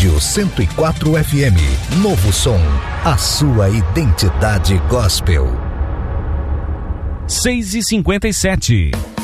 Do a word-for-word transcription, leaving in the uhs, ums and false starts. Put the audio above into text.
Rádio cento e quatro F M, Novo Som, a sua identidade gospel. seis e cinquenta e sete.